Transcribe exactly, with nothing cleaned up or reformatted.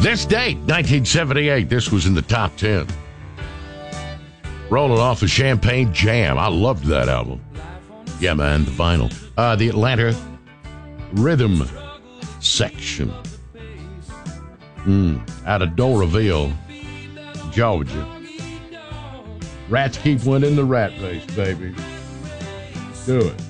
This date, nineteen seventy-eight, this was in the top ten. Rolling off of Champagne Jam. I loved that album. Yeah, man, the vinyl. Uh, the Atlanta Rhythm Section. Mm, out of Doraville, Georgia. Rats keep winning the rat race, baby. Do it.